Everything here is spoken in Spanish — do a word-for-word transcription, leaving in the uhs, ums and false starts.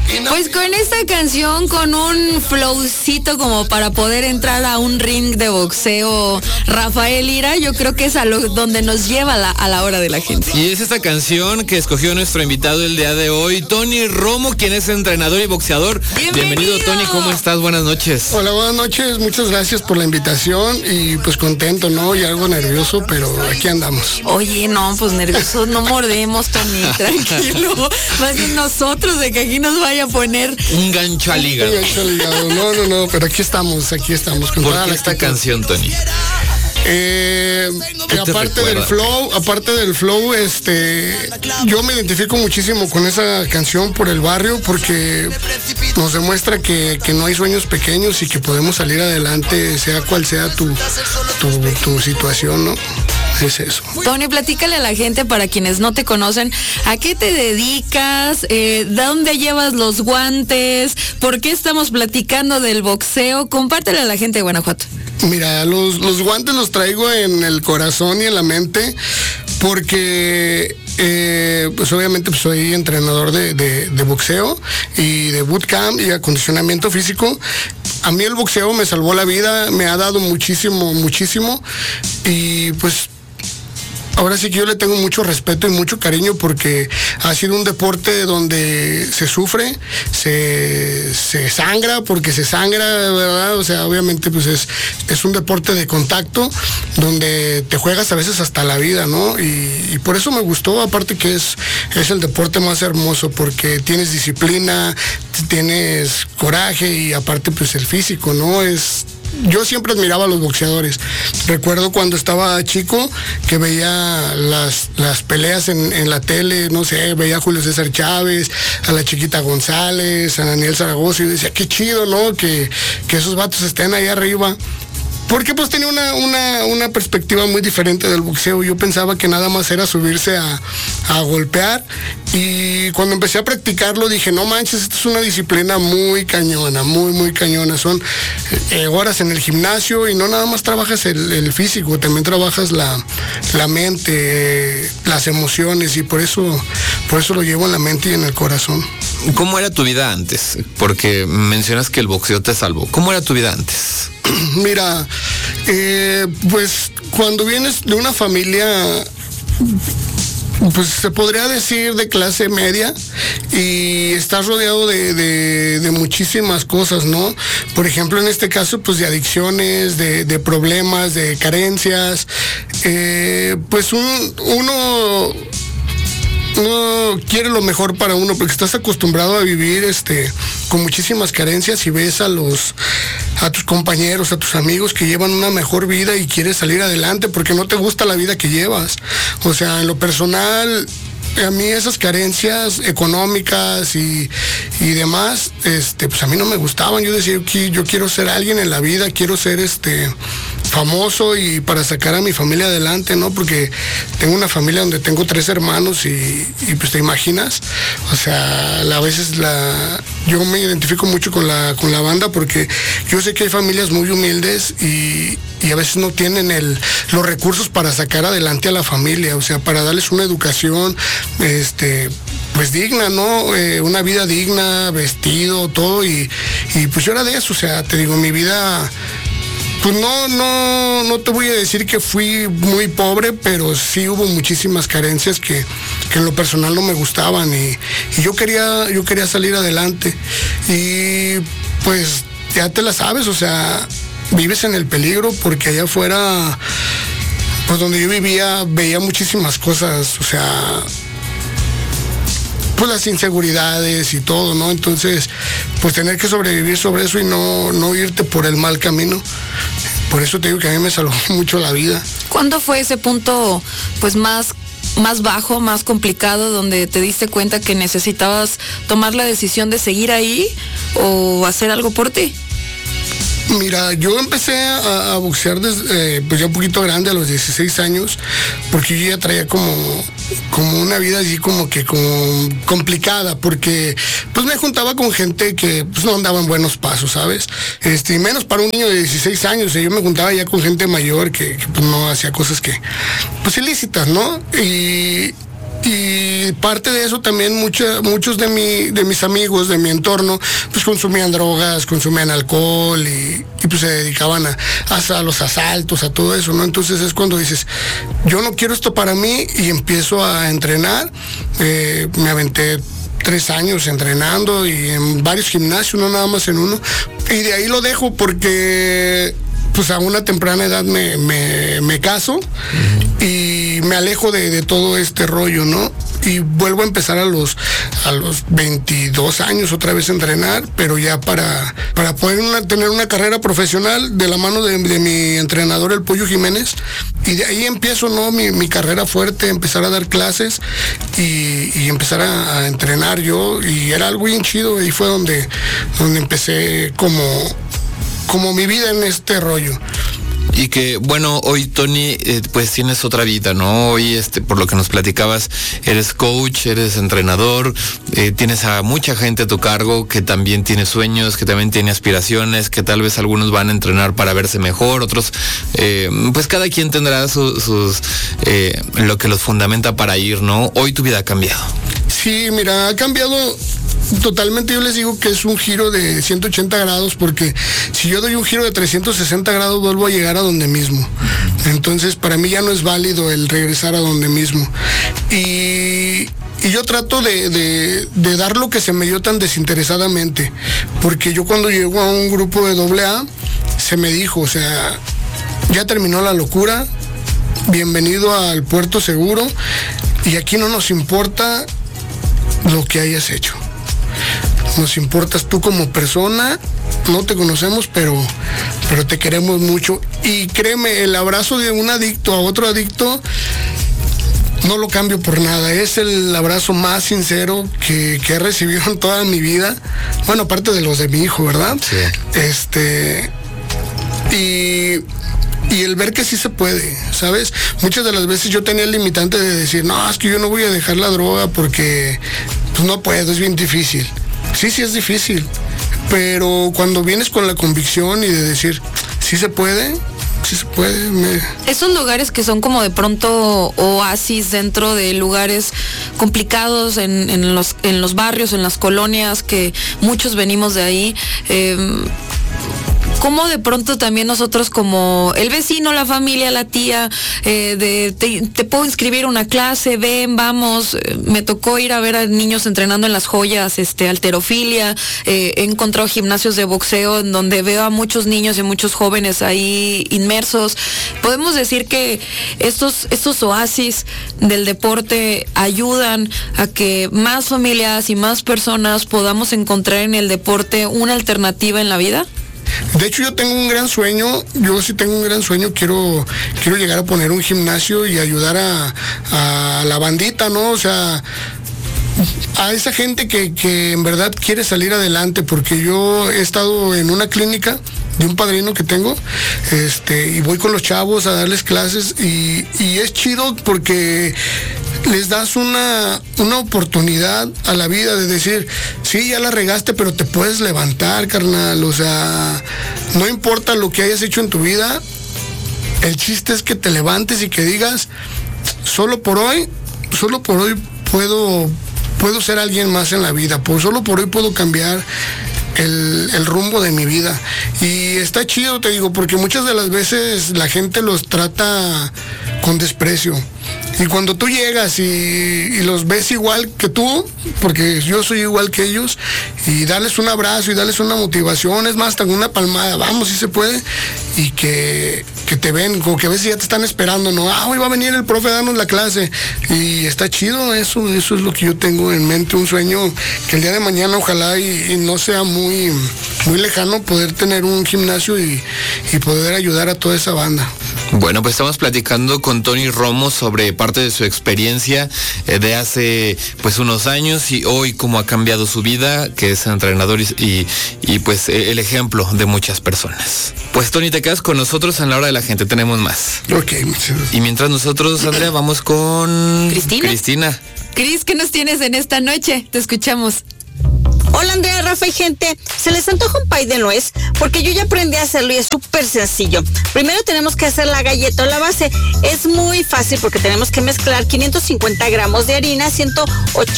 Pues con esta canción, con un flowcito como para poder entrar a un ring de boxeo, Rafael Lira, yo creo que es a lo donde nos lleva a la, a la hora de la gente. Y es esta canción que escogió nuestro invitado el día de hoy, Tony Romo, quien es entrenador y boxeador. Bienvenido, Bienvenido Tony, ¿cómo estás? Buenas noches. Hola, buenas noches, muchas gracias por la invitación y pues contento, ¿no? Y algo nervioso, pero aquí andamos. Oye, no, pues nerviosos no mordemos, Tony, tranquilo. Más bien nosotros de que aquí nos vaya a poner un gancho al hígado. Un gancho al hígado. No, no, no, pero aquí estamos, aquí estamos. Con ¿Por toda qué la esta actitud. canción, Tony? Eh, aparte del flow, aparte del flow, este, yo me identifico muchísimo con esa canción por el barrio, porque nos demuestra que, que no hay sueños pequeños y que podemos salir adelante, sea cual sea tu, tu, tu situación, ¿no? Es eso. Tony, platícale a la gente, para quienes no te conocen, ¿a qué te dedicas? Eh, ¿De dónde llevas los guantes? ¿Por qué estamos platicando del boxeo? Compártele a la gente de Guanajuato. Mira, los, los guantes los traigo en el corazón y en la mente porque eh, pues obviamente pues soy entrenador de, de, de boxeo y de bootcamp y acondicionamiento físico. A mí el boxeo me salvó la vida, me ha dado muchísimo, muchísimo y pues ahora sí que yo le tengo mucho respeto y mucho cariño porque ha sido un deporte donde se sufre, se, se sangra, porque se sangra, ¿verdad? O sea, obviamente pues es, es un deporte de contacto donde te juegas a veces hasta la vida, ¿no? Y, y por eso me gustó, aparte que es, es el deporte más hermoso porque tienes disciplina, tienes coraje y aparte pues el físico, ¿no? Es... Yo siempre admiraba a los boxeadores. Recuerdo cuando estaba chico que veía las, las peleas en, en la tele, no sé, veía a Julio César Chávez, a la Chiquita González, a Daniel Zaragoza y decía, qué chido, ¿no? Que, que esos vatos estén ahí arriba. Porque pues tenía una, una, una perspectiva muy diferente del boxeo. Yo pensaba que nada más era subirse a, a golpear. Y cuando empecé a practicarlo dije, no manches, esto es una disciplina muy cañona, muy, muy cañona. Son eh, horas en el gimnasio y no nada más trabajas el, el físico, también trabajas la, la mente, eh, las emociones y por eso, por eso lo llevo en la mente y en el corazón. ¿Cómo era tu vida antes? Porque mencionas que el boxeo te salvó. ¿Cómo era tu vida antes? Mira, eh, pues cuando vienes de una familia, pues se podría decir de clase media y estás rodeado de, de, de muchísimas cosas, ¿no? Por ejemplo, en este caso, pues de adicciones, de, de problemas, de carencias, eh, pues un, uno... no quiere lo mejor para uno porque estás acostumbrado a vivir este con muchísimas carencias y ves a los a tus compañeros, a tus amigos que llevan una mejor vida y quieres salir adelante porque no te gusta la vida que llevas. O sea, en lo personal, a mí esas carencias económicas y, y demás, este, pues a mí no me gustaban. Yo decía que yo quiero ser alguien en la vida, quiero ser este famoso y para sacar a mi familia adelante, ¿no? Porque tengo una familia donde tengo tres hermanos y, y pues te imaginas, o sea, a veces la, yo me identifico mucho con la, con la banda porque yo sé que hay familias muy humildes y, y a veces no tienen el, los recursos para sacar adelante a la familia, o sea, para darles una educación, este, pues digna, ¿no? Eh, una vida digna, vestido, todo y, y pues yo era de eso, o sea, te digo, mi vida... Pues no, no, no te voy a decir que fui muy pobre, pero sí hubo muchísimas carencias que, que en lo personal no me gustaban y, y yo quería, yo quería salir adelante. Y pues ya te la sabes, o sea, vives en el peligro porque allá afuera, pues donde yo vivía, veía muchísimas cosas, o sea, pues las inseguridades y todo, ¿no? Entonces, pues tener que sobrevivir sobre eso y no, no irte por el mal camino. Por eso te digo que a mí me salvó mucho la vida. ¿Cuándo fue ese punto, pues, más, más bajo, más complicado, donde te diste cuenta que necesitabas tomar la decisión de seguir ahí o hacer algo por ti? Mira, yo empecé a, a boxear desde, eh, pues ya un poquito grande, a los dieciséis años, porque yo ya traía como, como una vida así como que como complicada, porque pues me juntaba con gente que pues no andaba en buenos pasos, ¿sabes? Este, y menos para un niño de dieciséis años, yo me juntaba ya con gente mayor que, que pues no hacía cosas que, pues ilícitas, ¿no? Y... y parte de eso también mucha, muchos de, mi, de mis amigos, de mi entorno, pues consumían drogas, consumían alcohol y, y pues se dedicaban a, a, a los asaltos, a todo eso, ¿no? Entonces es cuando dices, yo no quiero esto para mí y empiezo a entrenar. Eh, me aventé tres años entrenando y en varios gimnasios, no nada más en uno, y de ahí lo dejo porque pues a una temprana edad me, me, me caso uh-huh. y me alejo de, de todo este rollo, ¿no? Y vuelvo a empezar a los a los veintidós años otra vez a entrenar, pero ya para, para poder una, tener una carrera profesional de la mano de, de mi entrenador, el Pollo Jiménez, y de ahí empiezo, ¿no? Mi, mi carrera fuerte, empezar a dar clases y, y empezar a, a entrenar yo, y era algo bien chido, y fue donde, donde empecé como, como mi vida en este rollo. Y que, bueno, hoy, Tony, eh, pues tienes otra vida, ¿no? Hoy, este, por lo que nos platicabas, eres coach, eres entrenador, eh, tienes a mucha gente a tu cargo que también tiene sueños, que también tiene aspiraciones, que tal vez algunos van a entrenar para verse mejor, otros, eh, pues cada quien tendrá su, sus, eh, lo que los fundamenta para ir, ¿no? Hoy tu vida ha cambiado. Sí, mira, ha cambiado totalmente. Yo les digo que es un giro de ciento ochenta grados, porque si yo doy un giro de trescientos sesenta grados vuelvo a llegar a donde mismo. Entonces para mí ya no es válido el regresar a donde mismo. Y, y yo trato de, de, de dar lo que se me dio tan desinteresadamente, porque yo cuando llego a un grupo de doble A se me dijo, o sea, ya terminó la locura, bienvenido al puerto seguro, y aquí no nos importa lo que hayas hecho. Nos importas tú como persona, no te conocemos, pero, pero te queremos mucho. Y créeme, el abrazo de un adicto a otro adicto no lo cambio por nada. Es el abrazo más sincero que, que he recibido en toda mi vida. Bueno, aparte de los de mi hijo, ¿verdad? Sí. Este, y... Y el ver que sí se puede, ¿sabes? Muchas de las veces yo tenía el limitante de decir, no, es que yo no voy a dejar la droga porque pues no puedo, es bien difícil. Sí, sí es difícil, pero cuando vienes con la convicción y de decir, sí se puede, sí se puede. Me... Esos lugares que son como de pronto oasis dentro de lugares complicados en, en, los, en los barrios, en las colonias, que muchos venimos de ahí, eh, cómo de pronto también nosotros como el vecino, la familia, la tía, eh, de te, te puedo inscribir una clase, ven, vamos. Eh, me tocó ir a ver a niños entrenando en las joyas, este, halterofilia, eh, he encontrado gimnasios de boxeo en donde veo a muchos niños y muchos jóvenes ahí inmersos. Podemos decir que estos, estos oasis del deporte ayudan a que más familias y más personas podamos encontrar en el deporte una alternativa en la vida. De hecho, yo tengo un gran sueño, yo sí tengo un gran sueño, quiero, quiero llegar a poner un gimnasio y ayudar a, a la bandita, ¿no? O sea, a esa gente que, que en verdad quiere salir adelante, porque yo he estado en una clínica de un padrino que tengo, este, y voy con los chavos a darles clases, y, y es chido porque les das una, una oportunidad a la vida de decir, sí, ya la regaste, pero te puedes levantar, carnal. O sea, no importa lo que hayas hecho en tu vida, el chiste es que te levantes y que digas, solo por hoy, solo por hoy puedo, puedo ser alguien más en la vida, pues solo por hoy puedo cambiar El, el rumbo de mi vida. Y está chido, te digo, porque muchas de las veces la gente los trata con desprecio. Y cuando tú llegas y, y los ves igual que tú, porque yo soy igual que ellos, y darles un abrazo y darles una motivación, es más, hasta una palmada, vamos, si se puede, y que, que te ven, como que a veces ya te están esperando, ¿no? Ah, hoy va a venir el profe a darnos la clase. Y está chido, eso, eso es lo que yo tengo en mente, un sueño que el día de mañana ojalá y, y no sea muy, muy lejano, poder tener un gimnasio y, y poder ayudar a toda esa banda. Bueno, pues estamos platicando con Tony Romo sobre parte de su experiencia eh, de hace pues unos años y hoy cómo ha cambiado su vida, que es entrenador y, y, y pues eh, el ejemplo de muchas personas. Pues Tony, te quedas con nosotros en la hora de la gente, tenemos más. Ok, muchas gracias. Y mientras nosotros, Andrea, vamos con Cristina. Cristina. Cris, ¿qué nos tienes en esta noche? Te escuchamos. Hola Andrea, Rafa y gente, ¿se les antoja un pay de nuez? Porque yo ya aprendí a hacerlo y es súper sencillo. Primero tenemos que hacer la galleta o la base. Es muy fácil porque tenemos que mezclar quinientos cincuenta gramos de harina, ciento ochenta